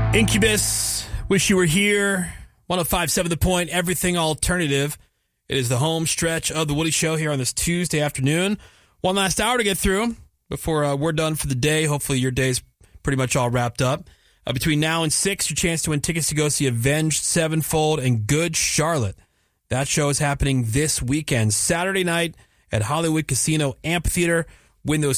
Incubus, Wish You Were Here, 105.7 The Point, Everything Alternative. It is the home stretch of The Woody Show here on this Tuesday afternoon. One last hour to get through before we're done for the day. Hopefully your day's pretty much all wrapped up. Between now and 6, your chance to win tickets to go see Avenged Sevenfold and Good Charlotte. That show is happening this weekend, Saturday night at Hollywood Casino Amphitheater. Win those